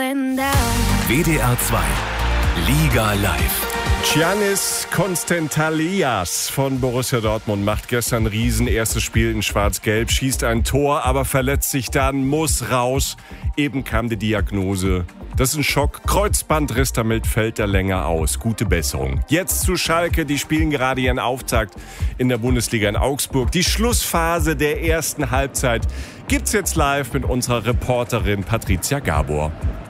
going down. WDR 2 Liga Live. Giannis Konstantalias von Borussia Dortmund macht gestern Riesen erstes Spiel in Schwarz-Gelb, schießt ein Tor, aber verletzt sich dann, muss raus. Eben kam die Diagnose. Das ist ein Schock. Kreuzbandriss, damit fällt er länger aus. Gute Besserung. Jetzt zu Schalke. Die spielen gerade ihren Auftakt in der Bundesliga in Augsburg. Die Schlussphase der ersten Halbzeit gibt's jetzt live mit unserer Reporterin Patricia Gabor.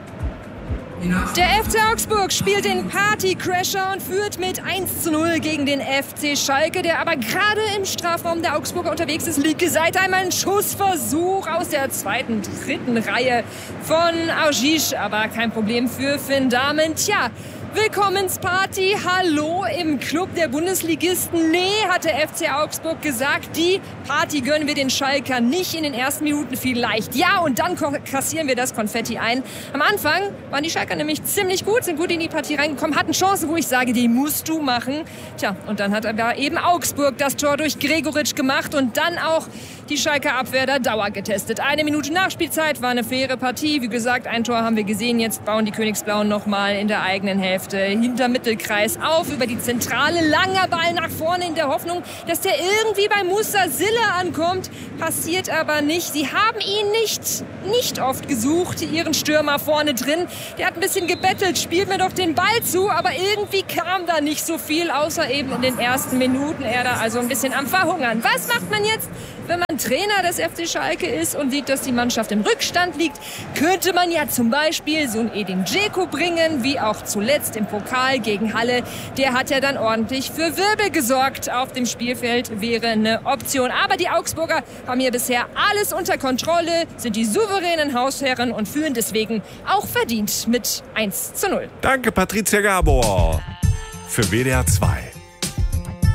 Der FC Augsburg spielt den Partycrasher und führt mit 1:0 gegen den FC Schalke, der aber gerade im Strafraum der Augsburger unterwegs ist. Linke Seite einmal ein Schussversuch aus der zweiten, dritten Reihe von Augisch, aber kein Problem für Finn Dahmen. Tja, Willkommensparty, hallo im Club der Bundesligisten. Nee, hat der FC Augsburg gesagt, die Party gönnen wir den Schalkern nicht in den ersten Minuten vielleicht. Ja, und dann kassieren wir das Konfetti ein. Am Anfang waren die Schalker nämlich ziemlich gut, sind gut in die Partie reingekommen, hatten Chancen, wo ich sage, die musst du machen. Tja, und dann hat aber eben Augsburg das Tor durch Gregoritsch gemacht und dann auch die Schalker Abwehr der Dauer getestet. 1 Minute Nachspielzeit, war eine faire Partie. Wie gesagt, ein Tor haben wir gesehen. Jetzt bauen die Königsblauen nochmal in der eigenen Hälfte hinter Mittelkreis auf, über die Zentrale. Langer Ball nach vorne in der Hoffnung, dass der irgendwie bei Musa Sille ankommt. Passiert aber nicht. Sie haben ihn nicht oft gesucht, ihren Stürmer vorne drin. Der hat ein bisschen gebettelt, spielt mir doch den Ball zu, aber irgendwie kam da nicht so viel, außer eben in den ersten Minuten. Er da also ein bisschen am Verhungern. Was macht man jetzt, wenn man Trainer des FC Schalke ist und sieht, dass die Mannschaft im Rückstand liegt? Könnte man ja zum Beispiel so einen Edin Dzeko bringen, wie auch zuletzt im Pokal gegen Halle. Der hat ja dann ordentlich für Wirbel gesorgt. Auf dem Spielfeld wäre eine Option. Aber die Augsburger haben hier bisher alles unter Kontrolle, sind die souveränen Hausherren und führen deswegen auch verdient mit 1:0. Danke, Patricia Gabor für WDR 2.